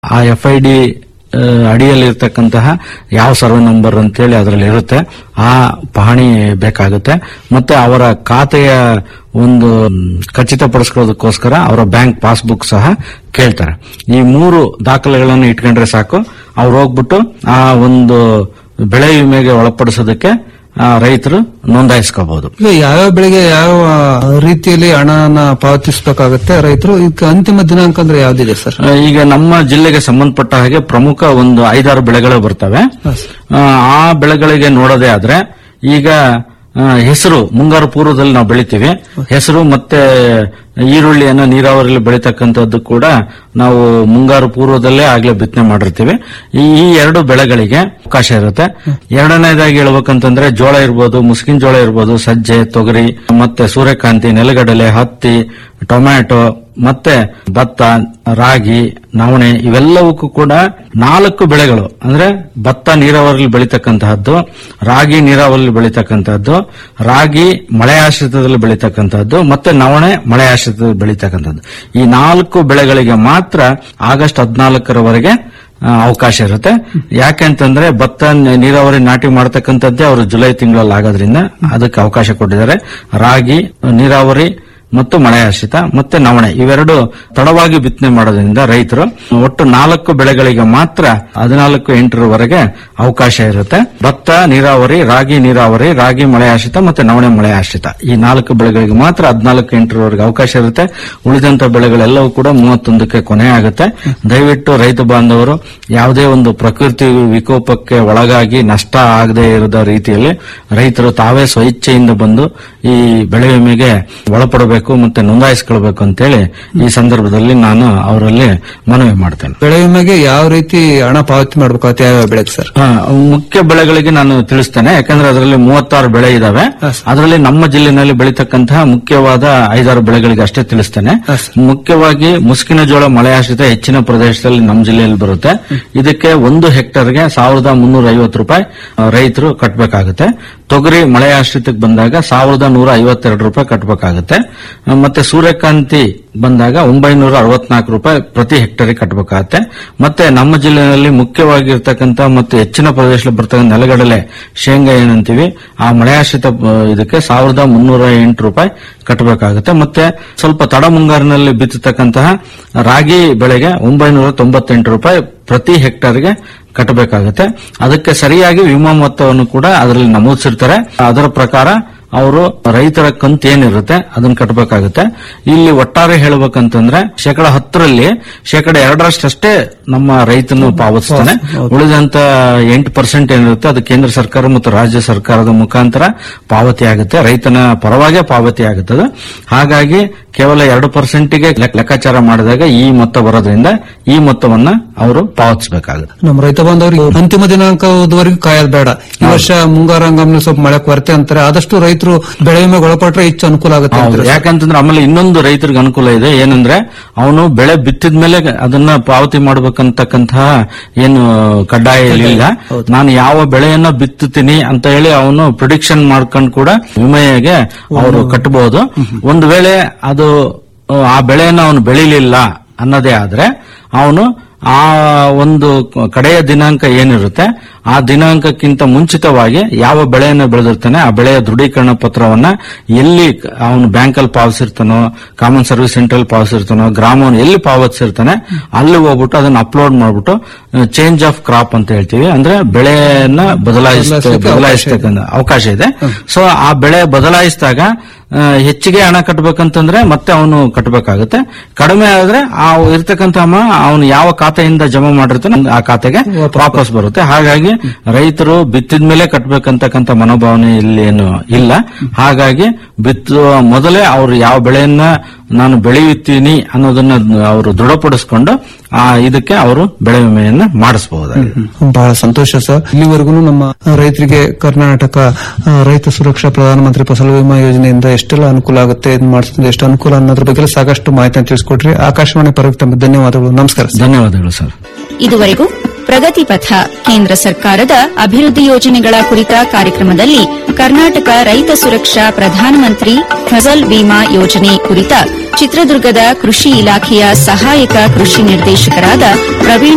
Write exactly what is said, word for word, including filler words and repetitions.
ಆ F I D ಅಡಿಯಲ್ಲಿ ಇರ್ತಕ್ಕಂತಹ ಯಾವ ಸರ್ವೆ ನಂಬರ್ ಅಂತೇಳಿ ಅದರಲ್ಲಿ ಇರುತ್ತೆ, ಆ ಪಹಣಿ ಬೇಕಾಗುತ್ತೆ. ಮತ್ತೆ ಅವರ ಖಾತೆಯ ಒಂದು ಖಚಿತಪಡಿಸ್ಕೊಳ್ಳೋದಕ್ಕೋಸ್ಕರ ಅವರ ಬ್ಯಾಂಕ್ ಪಾಸ್ಬುಕ್ ಸಹ ಕೇಳ್ತಾರೆ. ಈ ಮೂರು ದಾಖಲೆಗಳನ್ನು ಇಟ್ಕೊಂಡ್ರೆ ಸಾಕು, ಅವ್ರು ಹೋಗ್ಬಿಟ್ಟು ಆ ಒಂದು ಬೆಳೆ ವಿಮೆಗೆ ಒಳಪಡಿಸೋದಕ್ಕೆ ರೈತರು ನೋಂದಾಯಿಸ್ಕೋಬಹುದು. ಈಗ ಯಾವ್ಯಾವ ಬೆಳೆಗೆ ಯಾವ ರೀತಿಯಲ್ಲಿ ಹಣನ ಪಾವತಿಸಬೇಕಾಗುತ್ತೆ ರೈತರು? ಈಗ ಅಂತಿಮ ದಿನಾಂಕ ಅಂದ್ರೆ ಯಾವ್ದಿದೆ ಸರ್? ಈಗ ನಮ್ಮ ಜಿಲ್ಲೆಗೆ ಸಂಬಂಧಪಟ್ಟ ಹಾಗೆ ಪ್ರಮುಖ ಒಂದು ಐದಾರು ಬೆಳೆಗಳು ಬರ್ತವೆ. ಆ ಬೆಳೆಗಳಿಗೆ ನೋಡೋದೇ ಆದ್ರೆ ಈಗ ಹೆಸರು ಮುಂಗಾರು ಪೂರ್ವದಲ್ಲಿ ನಾವು ಬೆಳಿತೀವಿ. ಹೆಸರು ಮತ್ತೆ ಈರುಳ್ಳಿಯನ್ನ ನೀರಾವರಿಯಲ್ಲಿ ಬೆಳೀತಕ್ಕಂಥದ್ದು ಕೂಡ ನಾವು ಮುಂಗಾರು ಪೂರ್ವದಲ್ಲೇ ಆಗ್ಲೇ ಬಿತ್ತನೆ ಮಾಡಿರ್ತೀವಿ. ಈ ಎರಡು ಬೆಳೆಗಳಿಗೆ ಅವಕಾಶ ಇರುತ್ತೆ. ಎರಡನೇದಾಗಿ ಹೇಳ್ಬೇಕಂತಂದ್ರೆ ಜೋಳ ಇರ್ಬೋದು, ಮುಸ್ಕಿನ ಜೋಳ ಇರ್ಬೋದು, ಸಜ್ಜೆ, ತೊಗರಿ, ಮತ್ತೆ ಸೂರ್ಯಕಾಂತಿ, ನೆಲಗಡಲೆ, ಹತ್ತಿ, ಟೊಮ್ಯಾಟೊ, ಮತ್ತೆ ಭತ್ತ, ರಾಗಿ, ನವಣೆ ಇವೆಲ್ಲವಕ್ಕೂ ಕೂಡ ನಾಲ್ಕು ಬೆಳೆಗಳು ಅಂದ್ರೆ ಭತ್ತ ನೀರಾವರಿಯಲ್ಲಿ ಬೆಳೀತಕ್ಕಂತಹದ್ದು, ರಾಗಿ ನೀರಾವರಿಯಲ್ಲಿ ಬೆಳೀತಕ್ಕಂತಹದ್ದು, ರಾಗಿ ಮಳೆ ಆಶ್ರಿತದಲ್ಲಿ ಬೆಳೀತಕ್ಕಂತಹದ್ದು, ಮತ್ತೆ ನವಣೆ ಮಳೆ ಆಶ್ರಿತದಲ್ಲಿ ಬೆಳೀತಕ್ಕಂಥದ್ದು. ಈ ನಾಲ್ಕು ಬೆಳೆಗಳಿಗೆ ಮಾತ್ರ ಆಗಸ್ಟ್ ಹದಿನಾಲ್ಕರವರೆಗೆ ಅವಕಾಶ ಇರುತ್ತೆ. ಯಾಕೆಂತಂದ್ರೆ ಭತ್ತ ನೀರಾವರಿ ನಾಟಿ ಮಾಡತಕ್ಕಂಥದ್ದೇ ಅವರು ಜುಲೈ ತಿಂಗಳಲ್ಲಿ ಆಗೋದ್ರಿಂದ ಅದಕ್ಕೆ ಅವಕಾಶ ಕೊಟ್ಟಿದ್ದಾರೆ. ರಾಗಿ ನೀರಾವರಿ ಮತ್ತು ಮಳೆ ಆಶ್ರಿತ ಮತ್ತೆ ನವಣೆ ಇವೆರಡು ತಡವಾಗಿ ಬಿತ್ತನೆ ಮಾಡೋದ್ರಿಂದ ರೈತರು ಒಟ್ಟು ನಾಲ್ಕು ಬೆಳೆಗಳಿಗೆ ಮಾತ್ರ ಹದಿನಾಲ್ಕು ಎಂಟರವರೆಗೆ ಅವಕಾಶ ಇರುತ್ತೆ. ಭತ್ತ ನೀರಾವರಿ, ರಾಗಿ ನೀರಾವರಿ, ರಾಗಿ ಮಳೆ ಆಶ್ರಿತ ಮತ್ತೆ ನವಣೆ ಮಳೆ ಆಶ್ರಿತ ಈ ನಾಲ್ಕು ಬೆಳೆಗಳಿಗೆ ಮಾತ್ರ ಹದಿನಾಲ್ಕು ಎಂಟರವರೆಗೆ ಅವಕಾಶ ಇರುತ್ತೆ. ಉಳಿದಂತ ಬೆಳೆಗಳೆಲ್ಲವೂ ಕೂಡ ಮೂವತ್ತೊಂದಕ್ಕೆ ಕೊನೆ ಆಗುತ್ತೆ. ದಯವಿಟ್ಟು ರೈತ ಬಾಂಧವರು ಯಾವುದೇ ಒಂದು ಪ್ರಕೃತಿ ವಿಕೋಪಕ್ಕೆ ಒಳಗಾಗಿ ನಷ್ಟ ಆಗದೆ ಇರದ ರೀತಿಯಲ್ಲಿ ರೈತರು ತಾವೇ ಸ್ವಇಚ್ಛೆಯಿಂದ ಬಂದು ಈ ಬೆಳೆ ವಿಮೆಗೆ ಒಳಪಡಬೇಕು ಮತ್ತೆ ನೋಂದಾಯಿಸಿಕೊಳ್ಬೇಕು ಅಂತೇಳಿ ಈ ಸಂದರ್ಭದಲ್ಲಿ ನಾನು ಅವರಲ್ಲಿ ಮನವಿ ಮಾಡ್ತೇನೆ. ಬೆಳೆ ವಿಮೆಗೆ ಯಾವ ರೀತಿ ಹಣ ಪಾವತಿ ಮಾಡಬೇಕಾಗುತ್ತೆ ಯಾವ ಬೆಳೆಗೆ ಸರ್? ಮುಖ್ಯ ಬೆಳೆಗಳಿಗೆ ನಾನು ತಿಳಿಸ್ತೇನೆ, ಯಾಕಂದ್ರೆ ಅದರಲ್ಲಿ ಮೂವತ್ತಾರು ಬೆಳೆ ಇದಾವೆ. ಅದರಲ್ಲಿ ನಮ್ಮ ಜಿಲ್ಲೆನಲ್ಲಿ ಬೆಳೀತಕ್ಕಂತಹ ಮುಖ್ಯವಾದ ಐದಾರು ಬೆಳೆಗಳಿಗೆ ಅಷ್ಟೇ ತಿಳಿಸ್ತೇನೆ. ಮುಖ್ಯವಾಗಿ ಮುಸ್ಕಿನ ಜೋಳ ಮಳೆ ಆಶ್ರಿತ ಹೆಚ್ಚಿನ ಪ್ರದೇಶದಲ್ಲಿ ನಮ್ಮ ಜಿಲ್ಲೆಯಲ್ಲಿ ಬರುತ್ತೆ. ಇದಕ್ಕೆ ಒಂದು ಹೆಕ್ಟರ್ಗೆ ಸಾವಿರದ ಮುನ್ನೂರ ಐವತ್ತು ರೂಪಾಯಿ ರೈತರು ಕಟ್ಟಬೇಕಾಗುತ್ತೆ. ತೊಗರಿ ಮಳೆ ಆಶ್ರಿತಕ್ಕೆ ಬಂದಾಗ ಸಾವಿರದ ನೂರ ಐವತ್ತೆರಡು ರೂಪಾಯಿ ಕಟ್ಟಬೇಕಾಗುತ್ತೆ. ಮತ್ತೆ ಸೂರ್ಯಕಾಂತಿ ಬಂದಾಗ ಒಂಬೈನೂರ ಅರವತ್ನಾಲ್ಕು ರೂಪಾಯಿ ಪ್ರತಿ ಹೆಕ್ಟರ್ ಕಟ್ಟಬೇಕಾಗತ್ತೆ. ಮತ್ತೆ ನಮ್ಮ ಜಿಲ್ಲೆಯಲ್ಲಿ ಮುಖ್ಯವಾಗಿರ್ತಕ್ಕಂಥ ಮತ್ತು ಹೆಚ್ಚಿನ ಪ್ರದೇಶದಲ್ಲಿ ಬರ್ತಕ್ಕಂಥ ನೆಲಗಡಲೆ ಶೇಂಗಾ ಏನಂತೀವಿ ಆ ಮಳೆ ಆಶ್ರಿತ ಇದಕ್ಕೆ ಸಾವಿರದ ಮುನ್ನೂರ ಎಂಟು ರೂಪಾಯಿ ಕಟ್ಟಬೇಕಾಗುತ್ತೆ. ಮತ್ತೆ ಸ್ವಲ್ಪ ತಡ ಮುಂಗಾರಿನಲ್ಲಿ ಬಿತ್ತತಕ್ಕಂತಹ ರಾಗಿ ಬೆಳೆಗೆ ಒಂಬೈನೂರ ತೊಂಬತ್ತೆಂಟು ರೂಪಾಯಿ ಪ್ರತಿ ಹೆಕ್ಟರ್ಗೆ ಕಟ್ಟಬೇಕಾಗುತ್ತೆ. ಅದಕ್ಕೆ ಸರಿಯಾಗಿ ವಿಮಾ ಮೊತ್ತವನ್ನು ಕೂಡ ಅದರಲ್ಲಿ ನಮೂದಿಸಿರ್ತಾರೆ. ಅದರ ಪ್ರಕಾರ ಅವರು ರೈತರ ಕಂತು ಏನಿರುತ್ತೆ ಅದನ್ನ ಕಟ್ಟಬೇಕಾಗುತ್ತೆ. ಇಲ್ಲಿ ಒಟ್ಟಾರೆ ಹೇಳಬೇಕಂತಂದ್ರೆ ಶೇಕಡ ಹತ್ತರಲ್ಲಿ ಶೇಕಡ ಎರಡರಷ್ಟೇ ನಮ್ಮ ರೈತನು ಪಾವತಿಸ್ತಾನೆ. ಉಳಿದಂತ ಎಂಟು ಪರ್ಸೆಂಟ್ ಏನಿರುತ್ತೆ ಅದು ಕೇಂದ್ರ ಸರ್ಕಾರ ಮತ್ತು ರಾಜ್ಯ ಸರ್ಕಾರದ ಮುಖಾಂತರ ಪಾವತಿ ಆಗುತ್ತೆ, ರೈತನ ಪರವಾಗೇ ಪಾವತಿ ಆಗುತ್ತದೆ. ಹಾಗಾಗಿ ಕೇವಲ ಎರಡು ಪರ್ಸೆಂಟ್ಗೆ ಲೆಕ್ಕಾಚಾರ ಮಾಡಿದಾಗ ಈ ಮೊತ್ತ ಬರೋದ್ರಿಂದ ಈ ಮೊತ್ತವನ್ನ ಅವರು ಪಾವತಿಸಬೇಕಾಗುತ್ತೆ. ನಮ್ಮ ರೈತ ಬಾಂಧವರಿಗೆ ಅಂತಿಮ ದಿನಾಂಕದವರೆಗೂ ಕಾಯೋದು ಬೇಡ. ಈ ವರ್ಷ ಮುಂಗಾರು ಹಂಗಾಮಿನ ಸ್ವಲ್ಪ ಮಳೆ ಕೊರತೆ ಅಂತಾರೆ, ಆದಷ್ಟು ರೈತರು ಬೆಳೆ ವಿಮೆಗೆ ಒಳಪಟ್ರೆ ಹೆಚ್ಚು ಅನುಕೂಲ ಆಗುತ್ತೆ. ಯಾಕಂತಂದ್ರೆ ಆಮೇಲೆ ಇನ್ನೊಂದು ರೈತರಿಗೆ ಅನುಕೂಲ ಇದೆ, ಏನಂದ್ರೆ ಅವನು ಬೆಳೆ ಬಿತ್ತಿದ ಮೇಲೆ ಅದನ್ನ ಪಾವತಿ ಮಾಡಬೇಕಂತಕ್ಕಂತಹ ಏನು ಕಡ್ಡಾಯ ಇಲ್ಲ. ನಾನು ಯಾವ ಬೆಳೆಯನ್ನ ಬಿತ್ತುತ್ತೀನಿ ಅಂತ ಹೇಳಿ ಅವನು ಪ್ರಿಡಿಕ್ಷನ್ ಮಾಡ್ಕೊಂಡು ಕೂಡ ವಿಮೆಗೆ ಅವರು ಕಟ್ಟಬಹುದು. ಒಂದು ವೇಳೆ ಅದು ಆ ಬೆಳೆಯನ್ನು ಅವನು ಬೆಳಿಲಿಲ್ಲ ಅನ್ನೋದೇ ಆದ್ರೆ ಅವನು ಆ ಒಂದು ಕಡೆಯ ದಿನಾಂಕ ಏನಿರುತ್ತೆ ಆ ದಿನಾಂಕಕ್ಕಿಂತ ಮುಂಚಿತವಾಗಿ ಯಾವ ಬೆಳೆಯನ್ನು ಬೆಳೆದಿರ್ತಾನೆ ಆ ಬೆಳೆಯ ದೃಢೀಕರಣ ಪತ್ರವನ್ನ ಎಲ್ಲಿ ಅವನು ಬ್ಯಾಂಕಲ್ಲಿ ಪಾವತಿಸಿರ್ತಾನೋ, ಕಾಮನ್ ಸರ್ವಿಸ್ ಸೆಂಟರ್ ಪಾವತಿಸಿರ್ತಾನೋ, ಗ್ರಾಮವನ್ನು ಎಲ್ಲಿ ಪಾವತಿಸಿರ್ತಾನೆ ಅಲ್ಲಿ ಹೋಗ್ಬಿಟ್ಟು ಅದನ್ನ ಅಪ್ಲೋಡ್ ಮಾಡ್ಬಿಟ್ಟು ಚೇಂಜ್ ಆಫ್ ಕ್ರಾಪ್ ಅಂತ ಹೇಳ್ತೀವಿ, ಅಂದ್ರೆ ಬೆಳೆಯನ್ನ ಬದಲಾಯಿಸ ಬದಲಾಯಿಸತಕ್ಕಂಥ ಅವಕಾಶ ಇದೆ. ಸೊ ಆ ಬೆಳೆ ಬದಲಾಯಿಸಿದಾಗ ಹೆಚ್ಚಿಗೆ ಹಣ ಕಟ್ಟಬೇಕಂತಂದ್ರೆ ಮತ್ತೆ ಅವನು ಕಟ್ಟಬೇಕಾಗುತ್ತೆ. ಕಡಿಮೆ ಆದ್ರೆ ಆ ಇರ್ತಕ್ಕಂಥ ಹಣ ಅವನು ಯಾವ ಖಾತೆಯಿಂದ ಜಮಾ ಮಾಡಿರ್ತಾನೆ ಆ ಖಾತೆಗೆ ವಾಪಸ್ ಬರುತ್ತೆ. ಹಾಗಾಗಿ ರೈತರು ಬಿತ್ತಿದ ಮೇಲೆ ಕಟ್ಟಬೇಕಂತಕ್ಕಂಥ ಮನೋಭಾವನೆ ಇಲ್ಲಿ ಏನು ಇಲ್ಲ. ಹಾಗಾಗಿ ಬಿತ್ತುವ ಮೊದಲೇ ಅವರು ಯಾವ ಬೆಳೆಯನ್ನ ನಾನು ಬೆಳೆಯುತ್ತೀನಿ ಅನ್ನೋದನ್ನ ಅವರು ದೃಢಪಡಿಸಿಕೊಂಡು ಆ ಇದಕ್ಕೆ ಅವರು ಬೆಳೆ ವಿಮೆಯನ್ನ ಮಾಡಿಸಬಹುದಾಗಿದೆ. ಬಹಳ ಸಂತೋಷ ಸರ್. ಇಲ್ಲಿವರೆಗೂ ನಮ್ಮ ರೈತರಿಗೆ ಕರ್ನಾಟಕ ರೈತ ಸುರಕ್ಷಾ ಪ್ರಧಾನಮಂತ್ರಿ ಫಸಲ್ ವಿಮಾ ಯೋಜನೆಯಿಂದ ಎಷ್ಟೆಲ್ಲ ಅನುಕೂಲ ಆಗುತ್ತೆ, ಮಾಡಿಸಿದ್ರೆ ಎಷ್ಟು ಅನುಕೂಲ ಅನ್ನೋದ್ರ ಬಗ್ಗೆ ಸಾಕಷ್ಟು ಮಾಹಿತಿಯನ್ನು ತಿಳಿಸಿಕೊಟ್ರಿ. ಆಕಾಶವಾಣಿ ಪರವಾಗಿ ತಮ್ಮ ಧನ್ಯವಾದಗಳು. ನಮಸ್ಕಾರ. ಧನ್ಯವಾದಗಳು ಸರ್. ಇದುವರೆಗೂ ಪ್ರಗತಿ ಪಥ ಕೇಂದ್ರ ಸರ್ಕಾರದ ಅಭಿವೃದ್ಧಿ ಯೋಜನೆಗಳ ಕುರಿತ ಕಾರ್ಯಕ್ರಮದಲ್ಲಿ ಕರ್ನಾಟಕ ರೈತ ಸುರಕ್ಷಾ ಪ್ರಧಾನಮಂತ್ರಿ ಫಸಲ್ ಬಿಮಾ ಯೋಜನೆ ಕುರಿತ ಚಿತ್ರದುರ್ಗದ ಕೃಷಿ ಇಲಾಖೆಯ ಸಹಾಯಕ ಕೃಷಿ ನಿರ್ದೇಶಕರಾದ ಪ್ರವೀಣ್